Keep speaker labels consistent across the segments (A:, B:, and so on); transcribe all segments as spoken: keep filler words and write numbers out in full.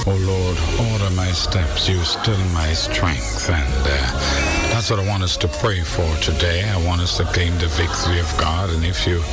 A: Oh Lord, order my steps, you still my strength. And uh, that's what I want us to pray for today. I want us to claim the victory of God. And if you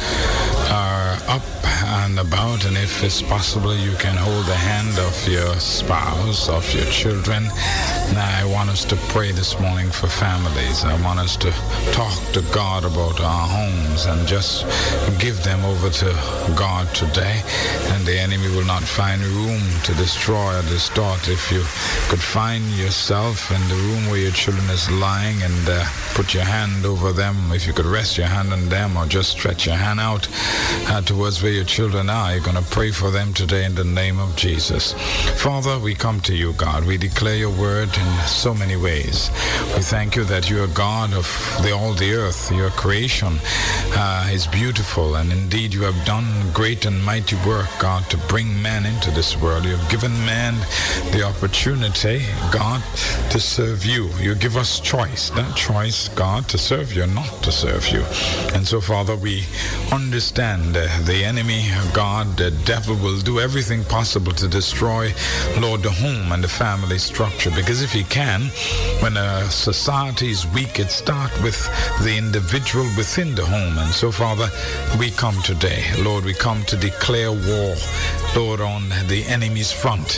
A: are up and about, and if it's possible, you can hold the hand of your spouse, of your children. Now, I want us to pray this morning for families. I want us to talk to God about our homes and just give them over to God today. And the enemy will not find room to destroy or distort. If you could find yourself in the room where your children is lying and uh, put your hand over them, if you could rest your hand on them or just stretch your hand out uh, towards where your children are, you're going to pray for them today in the name of Jesus. Father, we come to you, God. We declare your word in so many ways. We thank you that you are God of the, all the earth. Your creation uh, is beautiful, and indeed you have done great and mighty work, God, to bring man into this world. You have given man the opportunity, God, to serve you. You give us choice, that choice, God, to serve you or not to serve you. And so, Father, we understand uh, the enemy, God, the devil will do everything possible to destroy, Lord, the home and the family structure. Because if he can, when a society is weak, it starts with the individual within the home. And so, Father, we come today, Lord, we come to declare war, Lord, on the enemy's front,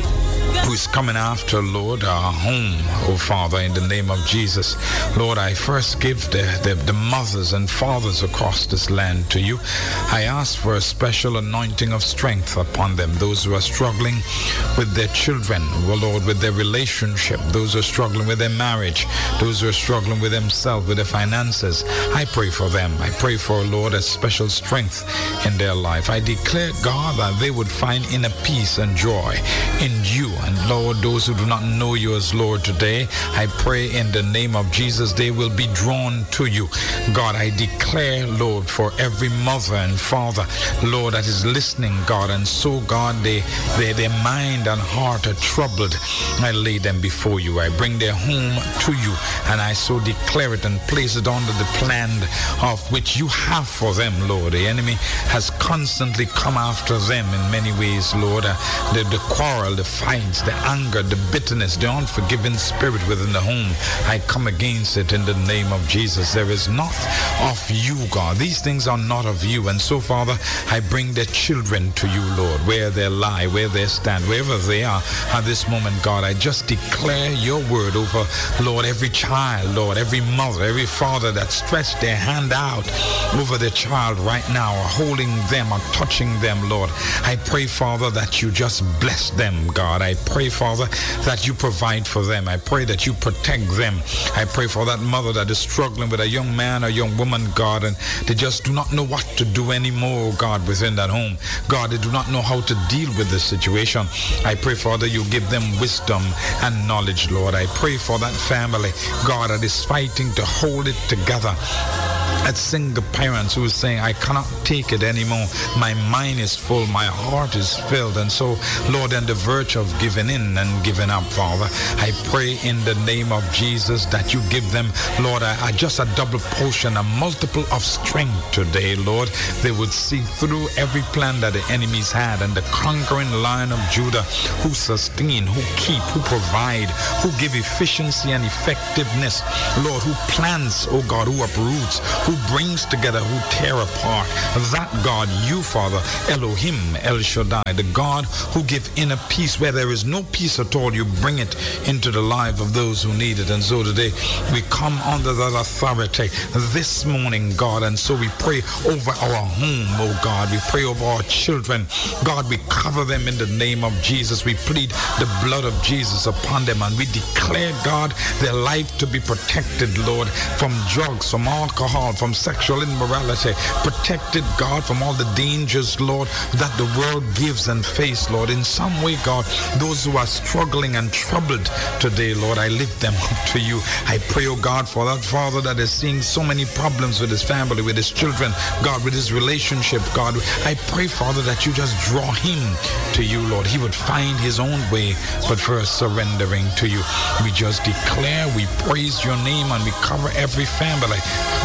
A: who is coming after, Lord, our home, oh Father, in the name of Jesus. Lord, I first give the, the, the mothers and fathers across this land to you. I ask for a special anointing of strength upon them, those who are struggling with their children, well, Lord, with their relationship, those who are struggling with their marriage, those who are struggling with themselves, with their finances. I pray for them. I pray for, Lord, a special strength in their life. I declare, God, that they would find inner peace and joy in you. And Lord, those who do not know you as Lord today, I pray in the name of Jesus, they will be drawn to you. God, I declare, Lord, for every mother and father, Lord, that is listening, God, and so, God, they, they, their mind and heart are troubled. I lay them before you. I bring their home to you, and I so declare it and place it under the plan of which you have for them, Lord. The enemy has constantly come after them in many ways, Lord. Uh, the, the quarrel, the fights, the anger, the bitterness, the unforgiving spirit within the home, I come against it in the name of Jesus. There is not of you, God. These things are not of you. And so, Father, I bring their children to you, Lord, where they lie, where they stand, wherever they are at this moment, God. I just declare your word over, Lord, every child, Lord, every mother, every father that stretched their hand out over their child right now, or holding them or touching them, Lord. I pray, Father, that you just bless them, God. I pray, Father, that you provide for them. I pray that you protect them. I pray for that mother that is struggling with a young man or young woman, God, and they just do not know what to do anymore, God, within that home. God, they do not know how to deal with this situation. I pray, Father, you give them wisdom and knowledge, Lord. I pray for that family, God, that is fighting to hold it together. That single parents who is saying, I cannot take it anymore. My mind is full. My heart is filled. And so, Lord, on the verge of giving in and giving up, Father, I pray in the name of Jesus that you give them, Lord, a, a, just a double portion, a multiple of strength today, Lord. They would see through every plan that the enemies had, and the conquering Lion of Judah who sustain, who keep, who provide, who give efficiency and effectiveness, Lord, who plants, oh God, who uproots, who brings together, who tear apart. That God, you, Father, Elohim, El Shaddai, the God who give inner peace where there is no peace at all, you bring it into the life of those who need it. And so today we come under that authority this morning, God, and so we pray over our home, oh God. We pray over our children. God, we cover them in the name of Jesus. We plead the blood of Jesus upon them, and we declare, God, their life to be protected, Lord, from drugs, from alcohol, from sexual immorality. Protected, God, from all the dangers, Lord, that the world gives and face, Lord. In some way, God, those who are struggling and troubled today, Lord, I lift them up to you. I pray, oh God, for that father that is seeing so many problems with his family, with his children, God, with his relationship, God. I pray, Father, that you just draw him to you, Lord. He would find his own way, but first surrendering to you. We just declare, we praise your name, and we cover every family across the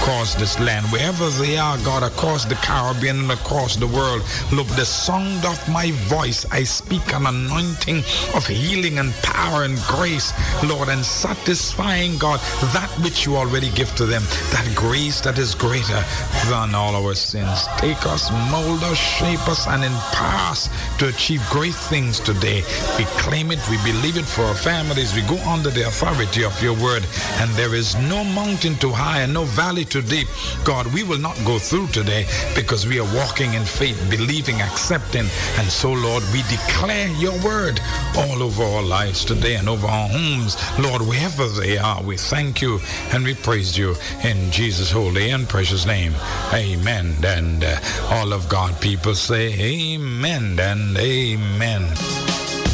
A: promised land, wherever they are, God, across the Caribbean and across the world. Look, the sound of my voice, I speak an anointing of healing and power and grace, Lord, and satisfying, God, that which you already give to them, that grace that is greater than all our sins. Take us, mold us, shape us, and empower us to achieve great things today. We claim it, we believe it for our families. We go under the authority of your word, and there is no mountain too high and no valley too deep. God, we will not go through today because we are walking in faith, believing, accepting. And so, Lord, we declare your word all over our lives today and over our homes. Lord, wherever they are, we thank you and we praise you in Jesus' holy and precious name. Amen. And uh, all of God people say amen and amen.